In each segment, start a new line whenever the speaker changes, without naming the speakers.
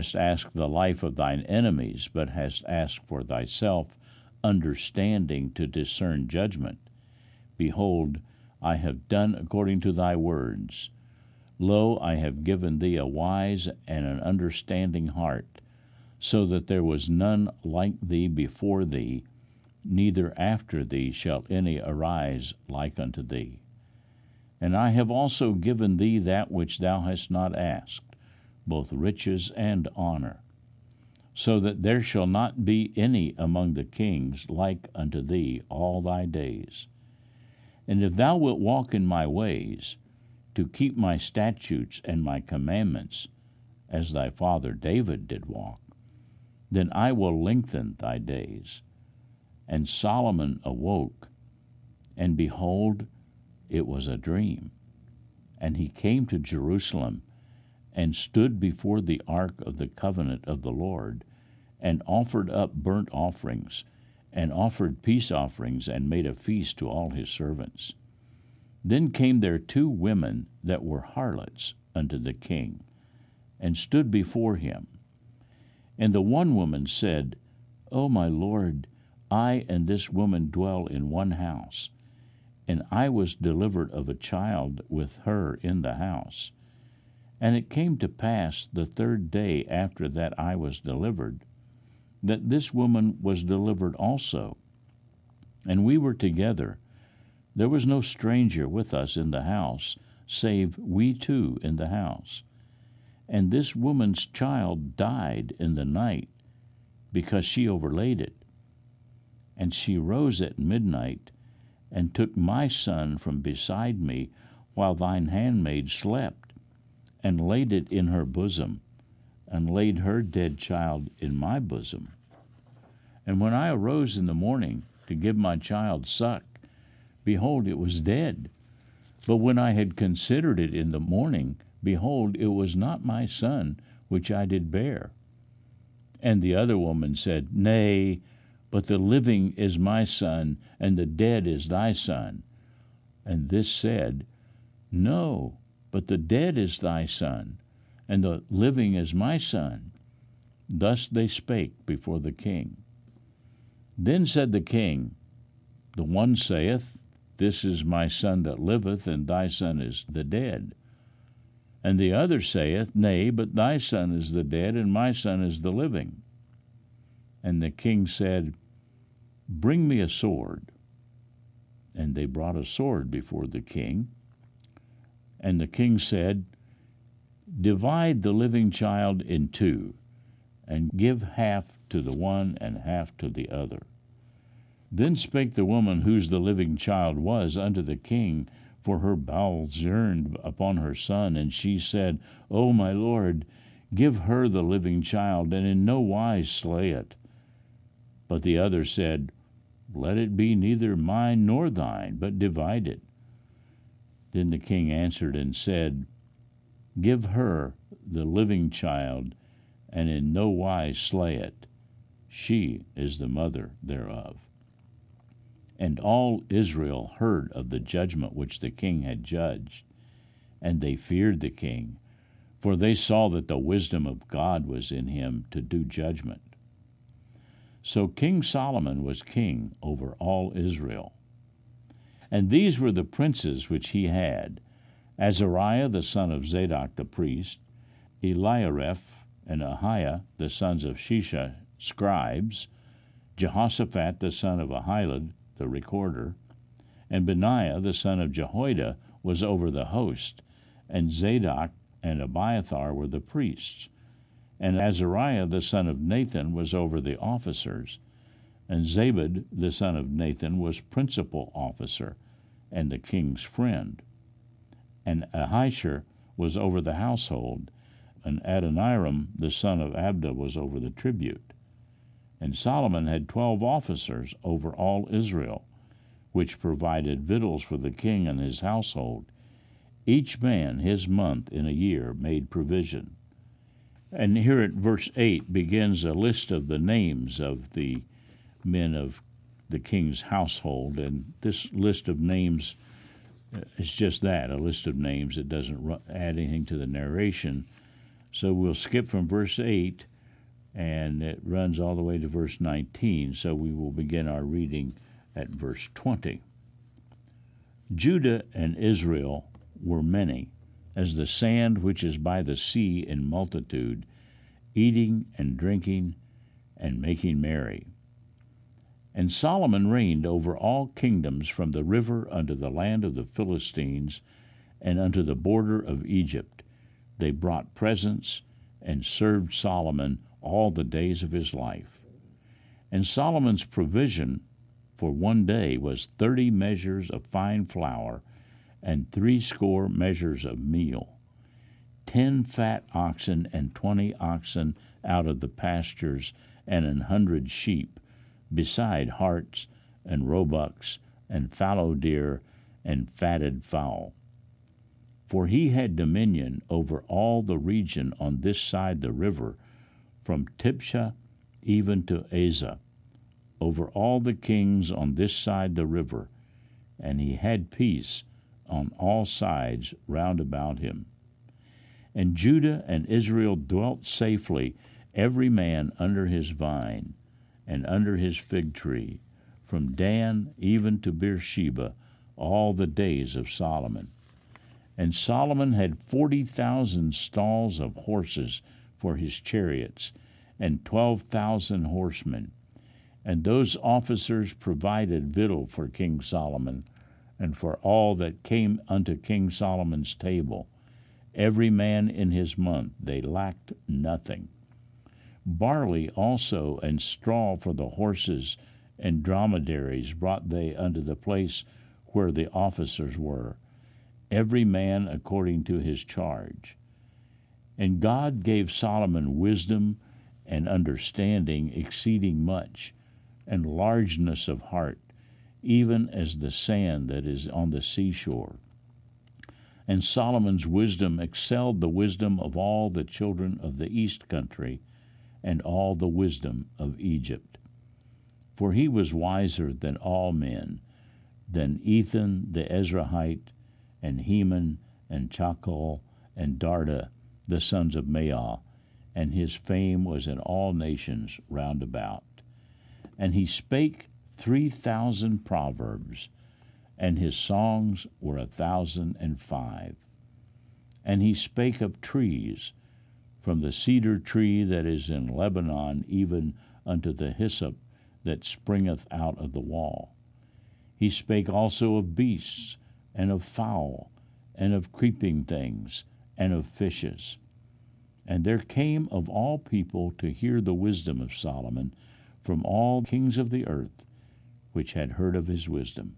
hast asked the life of thine enemies, but hast asked for thyself understanding to discern judgment. Behold, I have done according to thy words. Lo, I have given thee a wise and an understanding heart, so that there was none like thee before thee, neither after thee shall any arise like unto thee. And I have also given thee that which thou hast not asked, both riches and honor, so that there shall not be any among the kings like unto thee all thy days. And if thou wilt walk in my ways, to keep my statutes and my commandments, as thy father David did walk, then I will lengthen thy days. And Solomon awoke, and behold, it was a dream. And he came to Jerusalem, and stood before the ark of the covenant of the Lord, and offered up burnt offerings, and offered peace offerings, and made a feast to all his servants. Then came there 2 women that were harlots unto the king, and stood before him. And the one woman said, O my lord, I and this woman dwell in one house, and I was delivered of a child with her in the house. And it came to pass the 3rd day after that I was delivered, that this woman was delivered also. And we were together. There was no stranger with us in the house, save we 2 in the house. And this woman's child died in the night, because she overlaid it. And she rose at midnight, and took my son from beside me, while thine handmaid slept, and laid it in her bosom, and laid her dead child in my bosom. And when I arose in the morning to give my child suck, behold, it was dead. But when I had considered it in the morning, behold, it was not my son which I did bear. And the other woman said, Nay, but the living is my son, and the dead is thy son. And this said, No, but the dead is thy son, and the living is my son. Thus they spake before the king. Then said the king, The one saith, This is my son that liveth, and thy son is the dead. And the other saith, Nay, but thy son is the dead, and my son is the living. And the king said, Bring me a sword. And they brought a sword before the king. And the king said, Divide the living child in 2, and give half to the one and half to the other. Then spake the woman whose the living child was unto the king, for her bowels yearned upon her son, and she said, O my lord, give her the living child, and in no wise slay it. But the other said, Let it be neither mine nor thine, but divide it. Then the king answered and said, Give her the living child, and in no wise slay it. She is the mother thereof. And all Israel heard of the judgment which the king had judged, and they feared the king, for they saw that the wisdom of God was in him to do judgment. So King Solomon was king over all Israel. And these were the princes which he had: Azariah the son of Zadok the priest, Eliareph and Ahiah the sons of Shisha scribes, Jehoshaphat the son of Ahilud the recorder, and Benaiah the son of Jehoiada was over the host, and Zadok and Abiathar were the priests, and Azariah the son of Nathan was over the officers, and Zabud the son of Nathan was principal officer, and the king's friend, and Ahishar was over the household, and Adoniram the son of Abda was over the tribute. And Solomon had 12 officers over all Israel, which provided victuals for the king and his household. Each man his month in a year made provision. And here at verse 8 begins a list of the names of the men of the king's household. And this list of names is just that, a list of names. It doesn't add anything to the narration. So we'll skip from verse 8, and it runs all the way to verse 19. So we will begin our reading at verse 20. Judah and Israel were many, as the sand which is by the sea in multitude, eating and drinking and making merry. And Solomon reigned over all kingdoms from the river unto the land of the Philistines and unto the border of Egypt. They brought presents and served Solomon all the days of his life. And Solomon's provision for one day was 30 measures of fine flour and 80 measures of meal, 10 fat oxen and 20 oxen out of the pastures, and 100 sheep, beside harts and roebucks and fallow deer and fatted fowl. For he had dominion over all the region on this side the river, from Tipsha even to Azah, over all the kings on this side the river, and he had peace on all sides round about him. And Judah and Israel dwelt safely, every man under his vine and under his fig tree, from Dan even to Beersheba, all the days of Solomon. And Solomon had 40,000 stalls of horses for his chariots, and 12,000 horsemen. And those officers provided victual for King Solomon, and for all that came unto King Solomon's table. Every man in his month, they lacked nothing. Barley also and straw for the horses and dromedaries brought they unto the place where the officers were, every man according to his charge. And God gave Solomon wisdom and understanding exceeding much, and largeness of heart, even as the sand that is on the seashore. And Solomon's wisdom excelled the wisdom of all the children of the east country, and all the wisdom of Egypt. For he was wiser than all men, than Ethan the Ezrahite, and Heman, and Chakol, and Darda, the sons of Maah, and his fame was in all nations round about. And he spake 3,000 proverbs, and his songs were 1,005. And he spake of trees, from the cedar tree that is in Lebanon even unto the hyssop that springeth out of the wall. He spake also of beasts, and of fowl, and of creeping things, and of fishes. And there came of all people to hear the wisdom of Solomon from all kings of the earth, which had heard of his wisdom.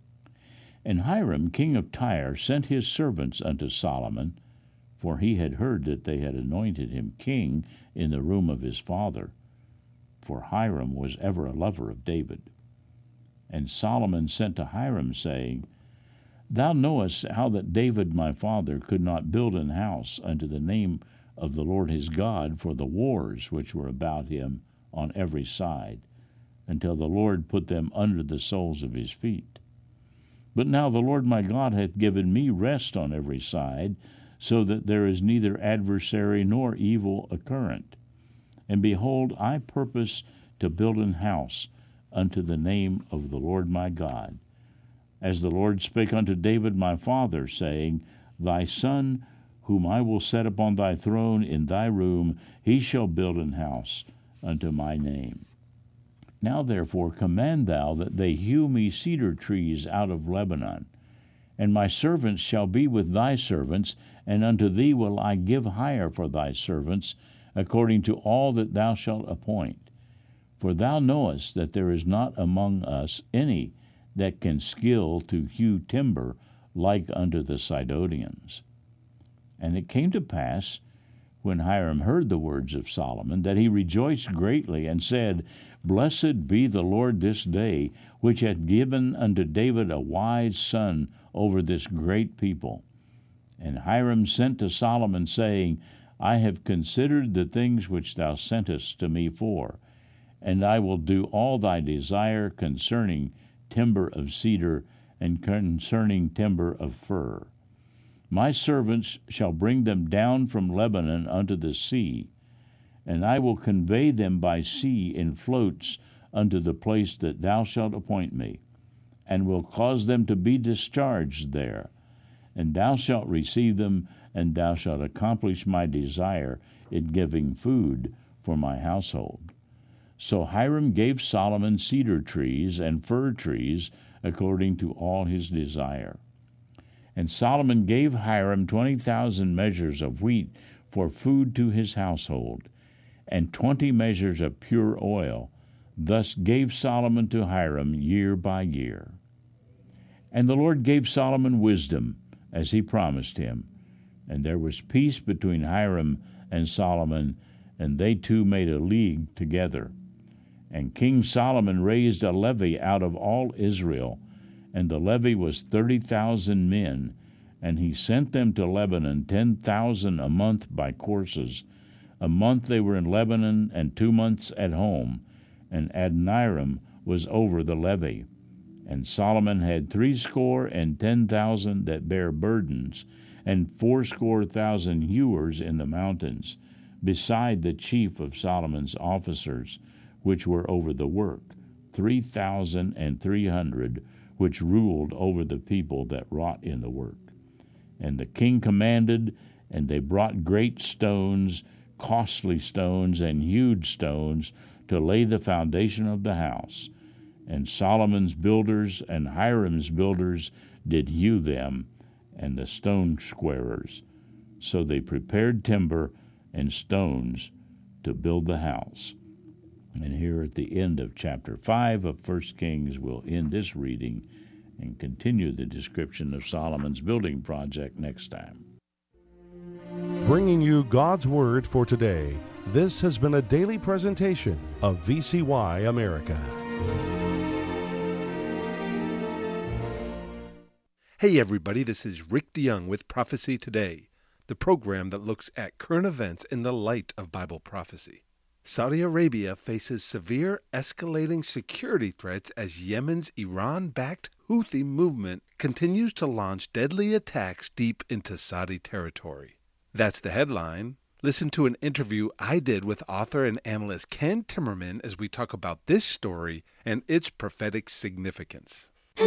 And Hiram king of Tyre sent his servants unto Solomon, for he had heard that they had anointed him king in the room of his father, for Hiram was ever a lover of David. And Solomon sent to Hiram, saying, Thou knowest how that David my father could not build an house unto the name of the Lord his God for the wars which were about him on every side, until the Lord put them under the soles of his feet. But now the Lord my God hath given me rest on every side, so that there is neither adversary nor evil occurrent. And behold, I purpose to build an house unto the name of the Lord my God. As the Lord spake unto David my father, saying, Thy son, whom I will set upon thy throne in thy room, he shall build an house unto my name. Now therefore command thou that they hew me cedar trees out of Lebanon, and my servants shall be with thy servants, and unto thee will I give hire for thy servants, according to all that thou shalt appoint. For thou knowest that there is not among us any that can skill to hew timber like unto the Sidonians. And it came to pass, when Hiram heard the words of Solomon, that he rejoiced greatly, and said, Blessed be the Lord this day, which hath given unto David a wise son over this great people. And Hiram sent to Solomon, saying, I have considered the things which thou sentest to me for, and I will do all thy desire concerning timber of cedar and concerning timber of fir. My servants shall bring them down from Lebanon unto the sea, and I will convey them by sea in floats unto the place that thou shalt appoint me, and will cause them to be discharged there. And thou shalt receive them, and thou shalt accomplish my desire in giving food for my household. So Hiram gave Solomon cedar trees and fir trees according to all his desire. And Solomon gave Hiram 20,000 measures of wheat for food to his household, and 20 measures of pure oil. Thus gave Solomon to Hiram year by year. And the Lord gave Solomon wisdom, as he promised him. And there was peace between Hiram and Solomon, and they two made a league together. And King Solomon raised a levy out of all Israel, and the levy was 30,000 men, and he sent them to Lebanon 10,000 a month by courses. A month they were in Lebanon, and 2 months at home, and Adoniram was over the levy. And Solomon had 70,000 that bare burdens, and 80,000 hewers in the mountains, beside the chief of Solomon's officers, which were over the work, 3,300, which ruled over the people that wrought in the work. And the king commanded, and they brought great stones, costly stones, and huge stones, to lay the foundation of the house. And Solomon's builders and Hiram's builders did hew them, and the stone squarers. So they prepared timber and stones to build the house. And here at the end of chapter 5 of 1 Kings, we'll end this reading and continue the description of Solomon's building project next time.
Bringing you God's Word for today, this has been a daily presentation of VCY America.
Hey everybody, this is Rick DeYoung with Prophecy Today, the program that looks at current events in the light of Bible prophecy. Saudi Arabia faces severe escalating security threats as Yemen's Iran-backed Houthi movement continues to launch deadly attacks deep into Saudi territory. That's the headline. Listen to an interview I did with author and analyst Ken Timmerman as we talk about this story and its prophetic significance.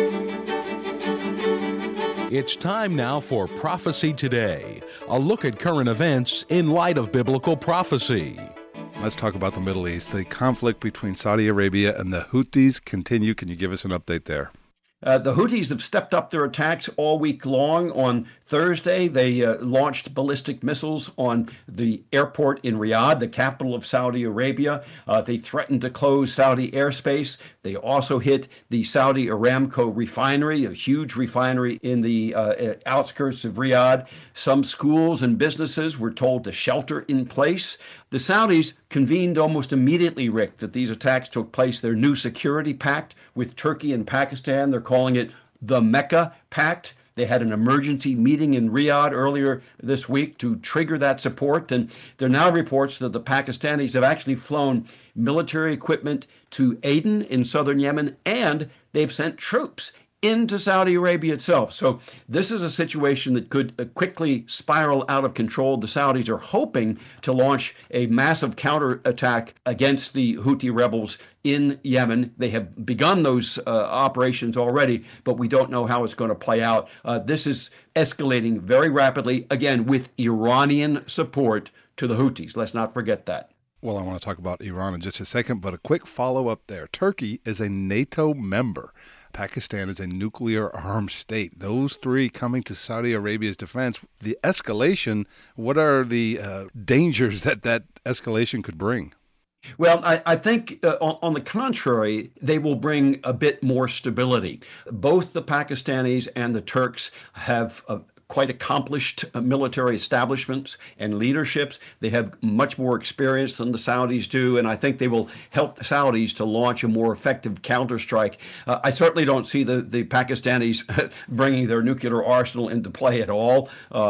It's time now for Prophecy Today, a look at current events in light of biblical prophecy.
Let's talk about the Middle East. The conflict between Saudi Arabia and the Houthis continue. Can you give us an update there?
The Houthis have stepped up their attacks all week long. On Thursday, they launched ballistic missiles on the airport in Riyadh, the capital of Saudi Arabia. They threatened to close Saudi airspace. They also hit the Saudi Aramco refinery, a huge refinery in the outskirts of Riyadh. Some schools and businesses were told to shelter in place. The Saudis convened almost immediately, Rick, that these attacks took place. Their new security pact with Turkey and Pakistan, they're calling it the Mecca Pact. They had an emergency meeting in Riyadh earlier this week to trigger that support. And there are now reports that the Pakistanis have actually flown military equipment to Aden in southern Yemen, and they've sent troops into Saudi Arabia itself. So this is a situation that could quickly spiral out of control. The Saudis are hoping to launch a massive counterattack against the Houthi rebels in Yemen. They have begun those operations already, but we don't know how it's going to play out. This is escalating very rapidly, again, with Iranian support to the Houthis. Let's not forget that.
Well, I want to talk about Iran in just a second, but a quick follow-up there. Turkey is a NATO member. Pakistan is a nuclear-armed state. Those three coming to Saudi Arabia's defense. The escalation, what are the dangers that escalation could bring?
Well, I think on the contrary, they will bring a bit more stability. Both the Pakistanis and the Turks have quite accomplished military establishments and leaderships. They have much more experience than the Saudis do, and I think they will help the Saudis to launch a more effective counterstrike. I certainly don't see the Pakistanis bringing their nuclear arsenal into play at all,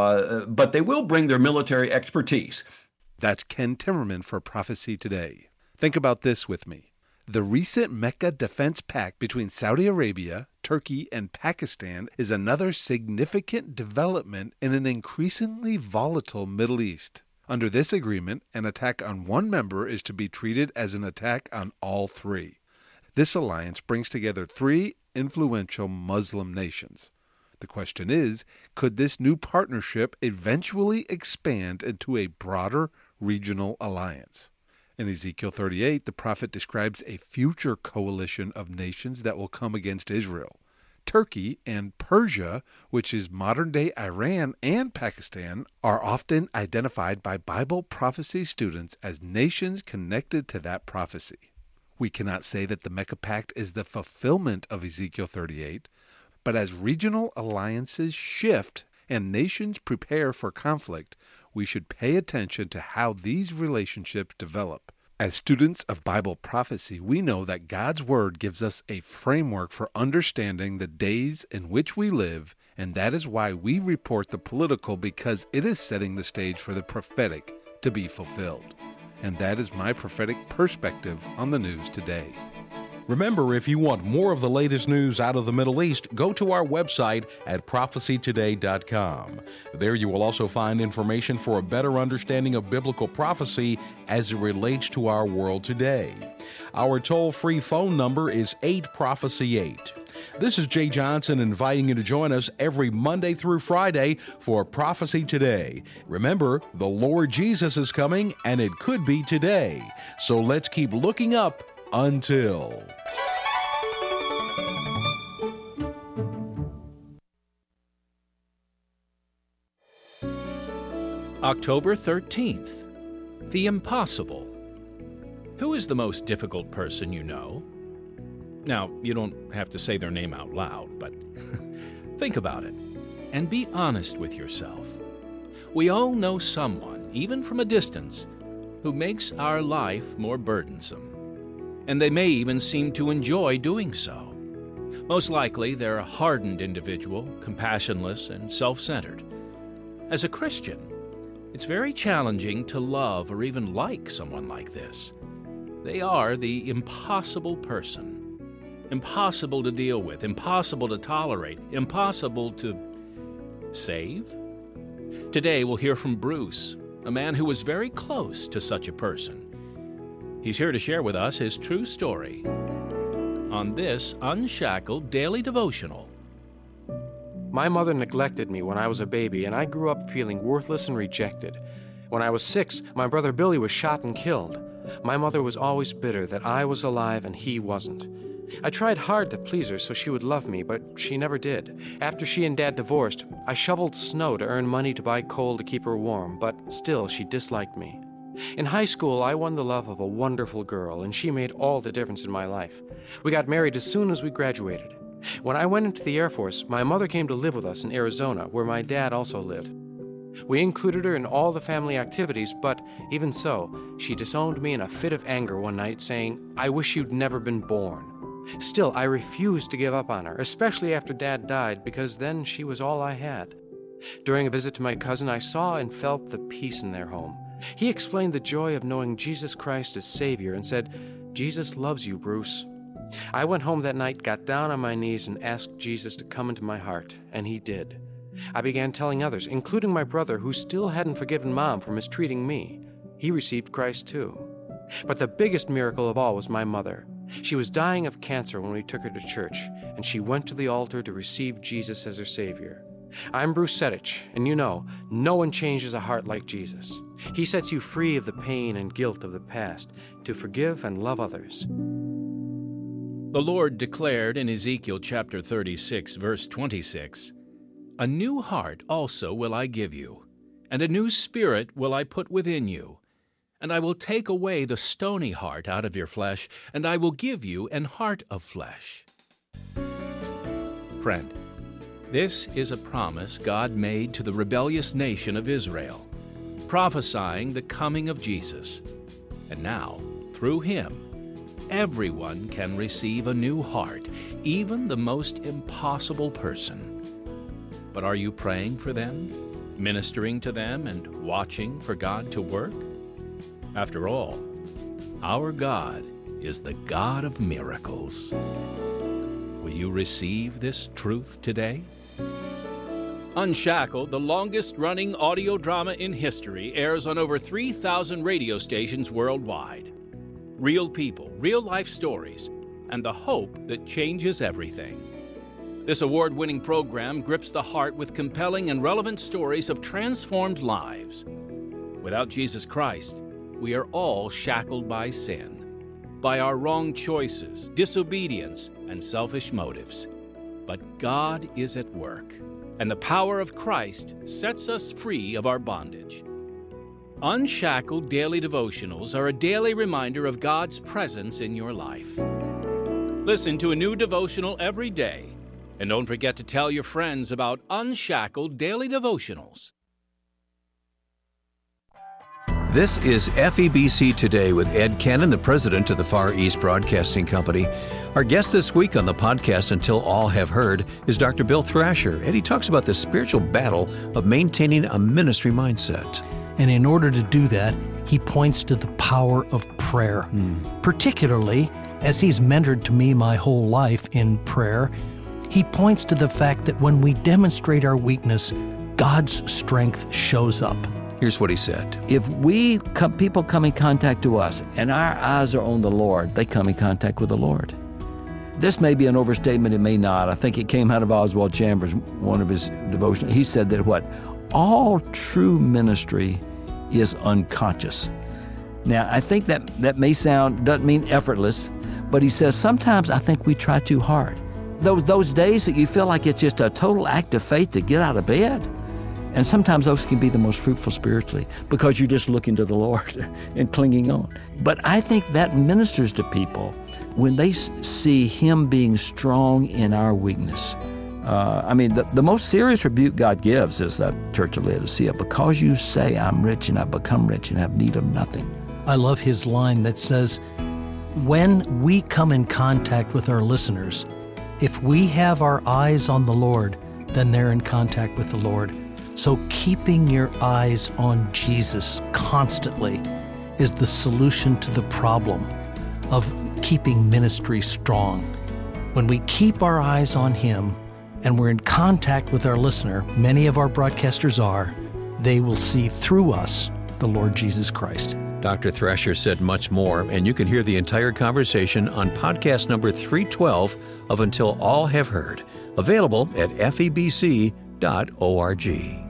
but they will bring their military expertise.
That's Ken Timmerman for Prophecy Today. Think about this with me. The recent Mecca Defense Pact between Saudi Arabia, Turkey, and Pakistan is another significant development in an increasingly volatile Middle East. Under this agreement, an attack on one member is to be treated as an attack on all three. This alliance brings together three influential Muslim nations. The question is, could this new partnership eventually expand into a broader regional alliance? In Ezekiel 38, the prophet describes a future coalition of nations that will come against Israel. Turkey and Persia, which is modern-day Iran and Pakistan, are often identified by Bible prophecy students as nations connected to that prophecy. We cannot say that the Mecca Pact is the fulfillment of Ezekiel 38, but as regional alliances shift and nations prepare for conflict, we should pay attention to how these relationships develop. As students of Bible prophecy, we know that God's Word gives us a framework for understanding the days in which we live, and that is why we report the political, because it is setting the stage for the prophetic to be fulfilled. And that is my prophetic perspective on the news today.
Remember, if you want more of the latest news out of the Middle East, go to our website at prophecytoday.com. There you will also find information for a better understanding of biblical prophecy as it relates to our world today. Our toll-free phone number is 8-PROPHECY-8. This is Jay Johnson inviting you to join us every Monday through Friday for Prophecy Today. Remember, the Lord Jesus is coming, and it could be today. So let's keep looking up until.
October 13th, the impossible. Who is the most difficult person you know? Now, you don't have to say their name out loud, but think about it and be honest with yourself. We all know someone, even from a distance, who makes our life more burdensome. And they may even seem to enjoy doing so. Most likely, they're a hardened individual, compassionless and self-centered. As a Christian, it's very challenging to love or even like someone like this. They are the impossible person. Impossible to deal with, impossible to tolerate, impossible to save. Today, we'll hear from Bruce, a man who was very close to such a person. He's here to share with us his true story on this Unshackled Daily Devotional.
My mother neglected me when I was a baby, and I grew up feeling worthless and rejected. When I was 6, my brother Billy was shot and killed. My mother was always bitter that I was alive and he wasn't. I tried hard to please her so she would love me, but she never did. After she and Dad divorced, I shoveled snow to earn money to buy coal to keep her warm, but still she disliked me. In high school, I won the love of a wonderful girl, and she made all the difference in my life. We got married as soon as we graduated. When I went into the Air Force, my mother came to live with us in Arizona, where my dad also lived. We included her in all the family activities, but even so, she disowned me in a fit of anger one night, saying, "I wish you'd never been born." Still, I refused to give up on her, especially after Dad died, because then she was all I had. During a visit to my cousin, I saw and felt the peace in their home. He explained the joy of knowing Jesus Christ as Savior and said, "Jesus loves you, Bruce." I went home that night, got down on my knees, and asked Jesus to come into my heart, and he did. I began telling others, including my brother, who still hadn't forgiven Mom for mistreating me. He received Christ too. But the biggest miracle of all was my mother. She was dying of cancer when we took her to church, and she went to the altar to receive Jesus as her Savior. I'm Bruce Sedich, and you know, no one changes a heart like Jesus. He sets you free of the pain and guilt of the past to forgive and love others.
The Lord declared in Ezekiel chapter 36, verse 26, "A new heart also will I give you, and a new spirit will I put within you. And I will take away the stony heart out of your flesh, and I will give you an heart of flesh." Friend, this is a promise God made to the rebellious nation of Israel, prophesying the coming of Jesus. And now, through him, everyone can receive a new heart, even the most impossible person. But are you praying for them, ministering to them, and watching for God to work? After all, our God is the God of miracles. Will you receive this truth today? Unshackled, the longest-running audio drama in history, airs on over 3,000 radio stations worldwide. Real people, real-life stories, and the hope that changes everything. This award-winning program grips the heart with compelling and relevant stories of transformed lives. Without Jesus Christ, we are all shackled by sin, by our wrong choices, disobedience, and selfish motives. But God is at work, and the power of Christ sets us free of our bondage. Unshackled daily devotionals are a daily reminder of God's presence in your life. Listen to a new devotional every day, and don't forget to tell your friends about Unshackled Daily Devotionals.
This is FEBC Today with Ed Cannon, the president of the Far East Broadcasting Company. Our guest this week on the podcast, Until All Have Heard, is Dr. Bill Thrasher, and he talks about the spiritual battle of maintaining a ministry mindset.
And in order to do that, he points to the power of prayer, particularly as he's mentored to me my whole life in prayer. He points to the fact that when we demonstrate our weakness, God's strength shows up.
Here's what he said.
If people come in contact to us and our eyes are on the Lord, they come in contact with the Lord. This may be an overstatement, it may not. I think it came out of Oswald Chambers, one of his devotions. He said that all true ministry is unconscious. Now, I think that doesn't mean effortless, but he says sometimes I think we try too hard. Those days that you feel like it's just a total act of faith to get out of bed. And sometimes those can be the most fruitful spiritually because you're just looking to the Lord and clinging on. But I think that ministers to people when they see Him being strong in our weakness. The most serious rebuke God gives is that Church of Laodicea, because you say, I'm rich and I've become rich and have need of nothing.
I love his line that says, when we come in contact with our listeners, if we have our eyes on the Lord, then they're in contact with the Lord. So keeping your eyes on Jesus constantly is the solution to the problem of keeping ministry strong. When we keep our eyes on Him and we're in contact with our listener, many of our broadcasters are, they will see through us the Lord Jesus Christ.
Dr. Thrasher said much more, and you can hear the entire conversation on podcast number 312 of Until All Have Heard, available at febc.org.